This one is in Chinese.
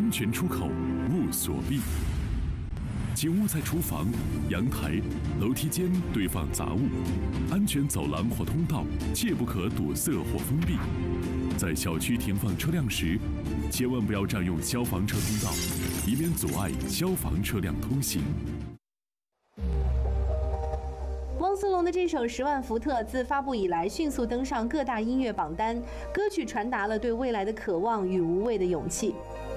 安全出口勿锁闭。请勿在厨房、阳台、楼梯间堆放杂物，安全走廊或通道切不可堵塞或封闭。在小区停放车辆时，千万不要占用消防车通道，以免阻碍消防车辆通行。 汪苏泷的这首《10万伏特》自发布以来，迅速登上各大音乐榜单，歌曲传达了对未来的渴望与无畏的勇气。